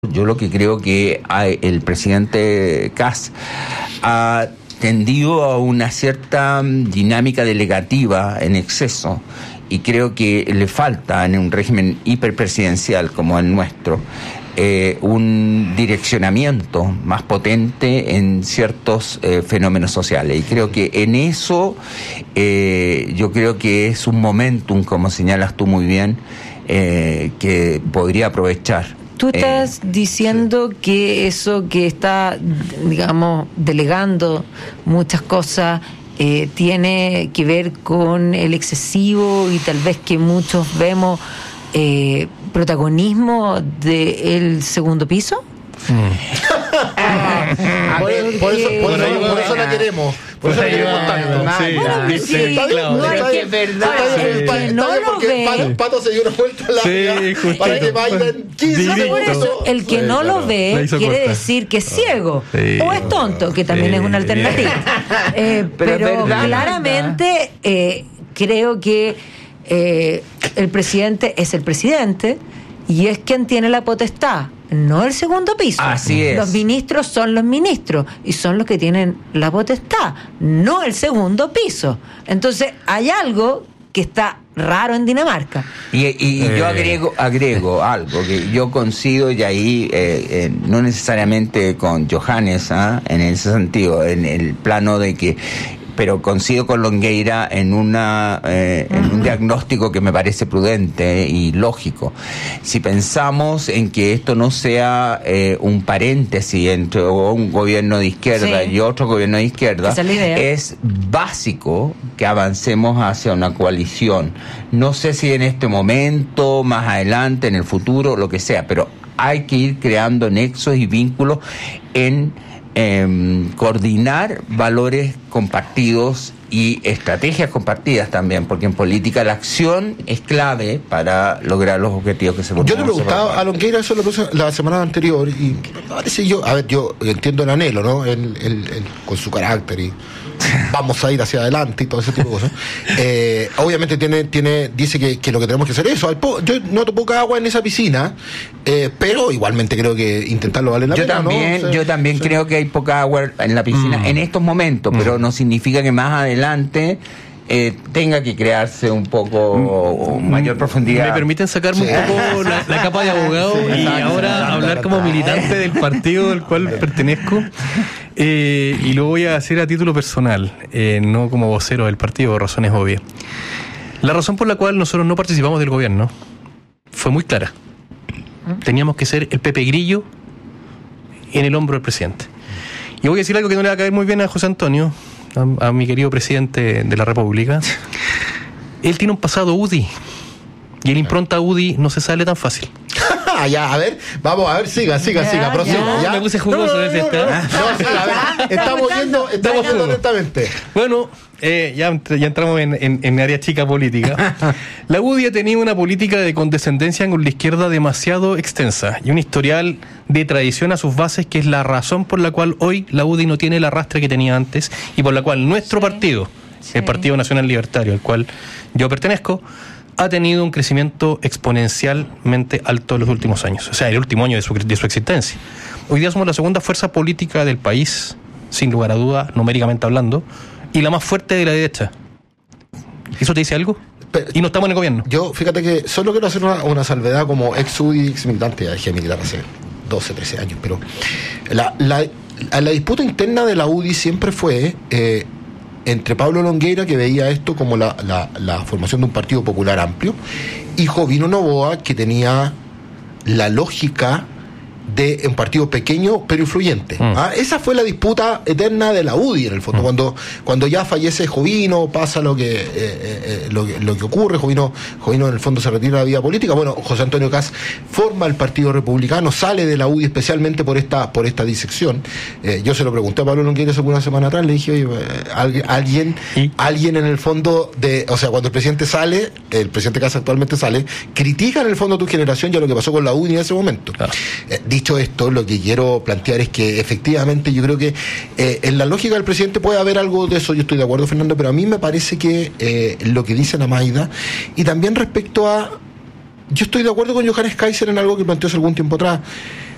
Yo lo que creo que el presidente Kast ha tendido a una cierta dinámica delegativa en exceso, y creo que le falta en un régimen hiperpresidencial como el nuestro un direccionamiento más potente en ciertos fenómenos sociales, y creo que en eso yo creo que es un momentum, como señalas tú muy bien, que podría aprovechar. Tú estás diciendo que eso que está, digamos, delegando muchas cosas tiene que ver con el excesivo y tal vez que muchos vemos protagonismo del segundo piso. Por eso la queremos. Por eso la queremos tanto. Pato se dio una vuelta a la para que bailen 15 segundos. El que no lo ve quiere decir que es ciego o es tonto, que también es una alternativa. Pero claramente creo que el presidente es el presidente y es quien tiene la potestad, no el segundo piso. Así es. Los ministros son los ministros y son los que tienen la potestad, no el segundo piso. Entonces hay algo que está raro en Dinamarca. Y yo agrego algo que yo coincido, y ahí no necesariamente con Johannes, en ese sentido, en el plano de que, pero coincido con Longueira en un diagnóstico que me parece prudente y lógico. Si pensamos en que esto no sea un paréntesis entre un gobierno de izquierda y otro gobierno de izquierda, es básico que avancemos hacia una coalición. No sé si en este momento, más adelante, en el futuro, lo que sea, pero hay que ir creando nexos y vínculos en coordinar valores compartidos y estrategias compartidas también, porque en política la acción es clave para lograr los objetivos que se proponen. Yo le preguntaba a Longueira eso la semana anterior, y me parece, yo entiendo el anhelo, ¿no? Con su carácter y vamos a ir hacia adelante y todo ese tipo de cosas. Obviamente dice que lo que tenemos que hacer es eso. Yo noto poca agua en esa piscina, pero igualmente creo que intentarlo vale la pena. Yo también creo que hay poca agua en la piscina en estos momentos, pero no significa que más adelante tenga que crearse un poco mayor profundidad. ¿Me permiten sacarme un poco la capa de abogado y ahora hablar como militante del partido del cual pertenezco? Y lo voy a hacer a título personal, no como vocero del partido, por razones obvias. La razón por la cual nosotros no participamos del gobierno fue muy clara. Teníamos que ser el Pepe Grillo en el hombro del presidente. Y voy a decir algo que no le va a caer muy bien a José Antonio, a mi querido presidente de la República. Él tiene un pasado UDI, y el impronta UDI no se sale tan fácil. Ya, a ver, vamos a ver, siga, próximo. Ya. Me puse jugoso de fiesta. Estamos yendo lentamente. Bueno, ya entramos en área chica política. La UDI ha tenido una política de condescendencia con la izquierda demasiado extensa y un historial de traición a sus bases, que es la razón por la cual hoy la UDI no tiene el arrastre que tenía antes, y por la cual nuestro partido, el Partido Nacional Libertario, al cual yo pertenezco, ha tenido un crecimiento exponencialmente alto en los últimos años, o sea, el último año de su existencia. Hoy día somos la segunda fuerza política del país, sin lugar a duda, numéricamente hablando, y la más fuerte de la derecha. ¿Eso te dice algo? Y no estamos en el gobierno. Yo, fíjate que solo quiero hacer una salvedad como ex-UDI, ex-militante, ya dejé militar hace 12, 13 años, pero la disputa interna de la UDI siempre fue entre Pablo Longueira, que veía esto como la formación de un partido popular amplio, y Jovino Noboa, que tenía la lógica de un partido pequeño pero influyente. Esa fue la disputa eterna de la UDI, en el fondo. Cuando ya fallece Jovino, pasa lo que ocurre. Jovino en el fondo se retira de la vida política. Bueno, José Antonio Kast forma el Partido Republicano, sale de la UDI especialmente por esta disección. Yo se lo pregunté a Pablo Longueira hace una semana atrás, le dije, oye, alguien en el fondo cuando el presidente Kast actualmente sale, critica en el fondo a tu generación ya lo que pasó con la UDI en ese momento. Dicho esto, lo que quiero plantear es que efectivamente yo creo que en la lógica del presidente puede haber algo de eso. Yo estoy de acuerdo, Fernando, pero a mí me parece que lo que dice la Maida, y también respecto a, yo estoy de acuerdo con Johannes Kaiser en algo que planteó hace algún tiempo atrás.